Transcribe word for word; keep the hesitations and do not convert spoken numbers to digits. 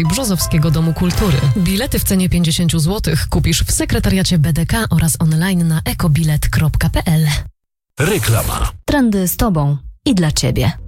Brzozowskiego Domu Kultury. Bilety w cenie pięćdziesiąt złotych kupisz w sekretariacie B D K oraz online na ekobilet kropka p l. Reklama. Trendy z Tobą i dla Ciebie.